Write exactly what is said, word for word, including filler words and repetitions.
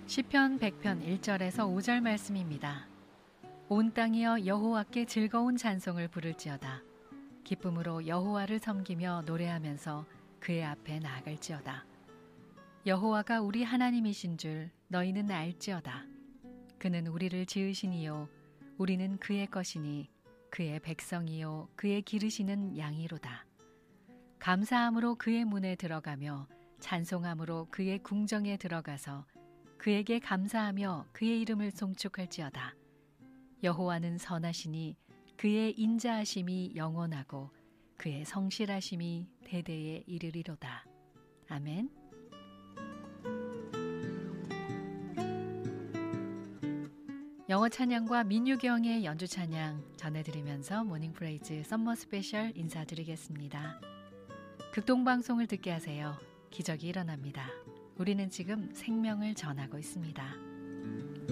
시편 백 편 일 절에서 오 절 말씀입니다. 온 땅이여 여호와께 즐거운 찬송을 부를지어다. 기쁨으로 여호와를 섬기며 노래하면서 그의 앞에 나아갈지어다. 여호와가 우리 하나님이신 줄 너희는 알지어다. 그는 우리를 지으시니요 우리는 그의 것이니 그의 백성이요 그의 기르시는 양이로다. 감사함으로 그의 문에 들어가며 찬송함으로 그의 궁정에 들어가서 그에게 감사하며 그의 이름을 송축할지어다. 여호와는 선하시니 그의 인자하심이 영원하고 그의 성실하심이 대대에 이르리로다. 아멘. 영어 찬양과 민유경의 연주 찬양 전해드리면서 모닝 프레이즈 썸머 스페셜 인사드리겠습니다. 극동방송을 듣게 하세요. 기적이 일어납니다. 우리는 지금 생명을 전하고 있습니다.